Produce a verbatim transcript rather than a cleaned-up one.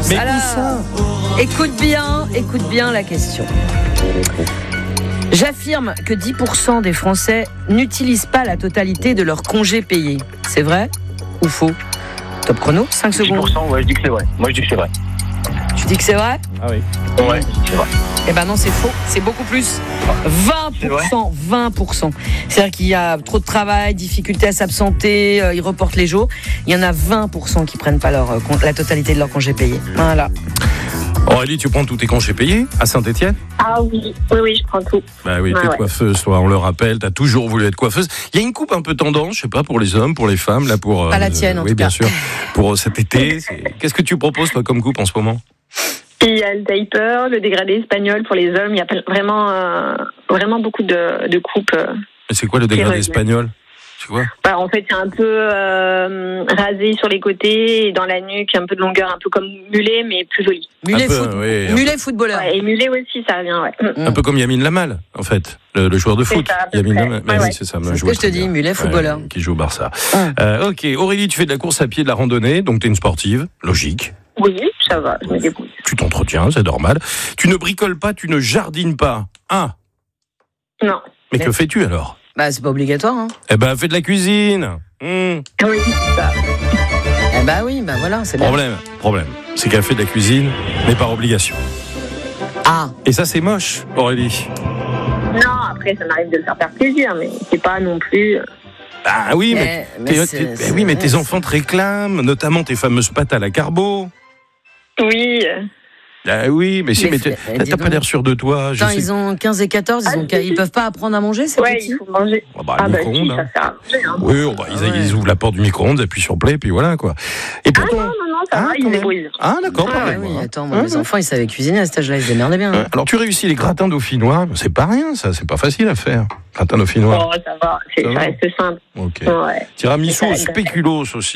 Mais Alors, où ça ? écoute bien, écoute bien la question. J'affirme que dix pour cent des Français n'utilisent pas la totalité de leur congé payé. C'est vrai ou faux ? Top chrono, cinq dix secondes. pour cent, ouais, je dis que c'est vrai. Moi, je dis que c'est vrai. Tu dis que c'est vrai ? Ah oui. Ouais, je dis que c'est vrai. Eh ben non, c'est faux. C'est beaucoup plus. vingt pour cent. vingt pour cent. C'est-à-dire qu'il y a trop de travail, difficulté à s'absenter, euh, ils reportent les jours. Il y en a vingt pour cent qui prennent pas leur, euh, la totalité de leur congé payé. Voilà. Aurélie, tu prends tous tes congés payés à Saint-Étienne ? Ah oui, oui, oui, je prends tout. Bah oui, Ah t'es ouais. coiffeuse, toi, on le rappelle, t'as toujours voulu être coiffeuse. Il y a une coupe un peu tendance, je sais pas, pour les hommes, pour les femmes, là, pour... Pas la tienne, en oui, tout bien cas. sûr, pour euh, cet été. C'est- Qu'est-ce que tu proposes, toi, comme coupe en ce moment ? Et il y a le taper, le dégradé espagnol pour les hommes. Il y a pas- vraiment, euh, vraiment beaucoup de, de coupes. euh. Et c'est quoi le dégradé C'est espagnol ? Tu vois ? Bah, en fait, c'est un peu euh, rasé sur les côtés et dans la nuque, un peu de longueur, un peu comme mulet, mais plus joli. Mulet, Un peu, foot- oui, un mulet footballeur. Ouais, et mulet aussi, ça vient, ouais. Un peu comme Yamin Lamal, en fait, le, le joueur de C'est foot. ça, à peu Yamin près. Lamal, Ouais, bah oui, ouais. c'est ça. C'est un ce joueur que je te très dis, bien. mulet footballeur. Ouais, qui joue au Barça. Ah. Euh, ok, Aurélie, tu fais de la course à pied, de la randonnée, donc t'es une sportive, logique. Oui, ça va, je me débrouille. Tu t'entretiens, c'est normal. Tu ne bricoles pas, tu ne jardines pas. Ah, Non. mais Mais- que fais-tu alors ? Bah, c'est pas obligatoire, hein. Eh ben, fais de la cuisine. Mmh. Oui, ça. Eh bah oui, bah voilà, c'est bien. Problème, problème. C'est qu'elle fait de la cuisine, mais par obligation. Ah, Et ça, c'est moche, Aurélie. Non, après, ça m'arrive de le faire faire plaisir, mais c'est pas non plus. Ah oui, mais, mais, mais tes, c'est- tes- c'est- oui, mais tes enfants te réclament, notamment tes fameuses pâtes à la carbo. Oui. Ah oui, mais si, Mais mais t'es- f- dis t'as pas donc. l'air sûr de toi. Je Putain, sais. ils ont quinze et quatorze, ils, Ah, ont, si, ils si. peuvent pas apprendre à manger, ces Ouais, petits ? il faut manger. Ah bah, Ah le bah si, micro-ondes, ça hein. sert à manger, hein. Oui, oh, bah, ils, Ouais. ils ouvrent la porte du micro-ondes, appuient sur play, puis voilà, quoi. Et Ah pourtant... non, non, non, ça Ah, va, quand ils se même. débrouillent. Ah, d'accord, Ah pareil, oui, moi. attends, moi, Ah, mes non. enfants, ils savaient cuisiner à cet âge-là, ils se démerdaient bien. Ouais. Alors, tu réussis les gratins dauphinois, c'est pas rien, ça, c'est pas facile à faire. Gratins dauphinois. Oh, ça va, c'est- Ça ça va. reste simple. Ok. Ouais. Tiramisu Ça au va. spéculoos aussi.